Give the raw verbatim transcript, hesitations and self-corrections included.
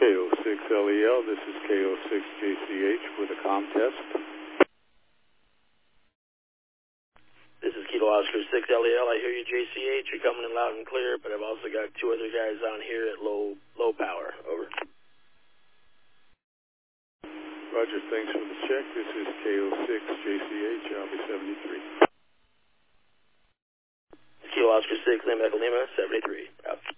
O six L E L, this is K O six J C H with a comm test. This is Kilo Oscar six L E L. I hear you, J C H. You're coming in loud and clear, but I've also got two other guys on here at low low power. Over. Roger, thanks for the check. This is K O six J C H, Alpha seventy-three. Kilo Oscar six, Lima Echo Lima, seventy-three. Out.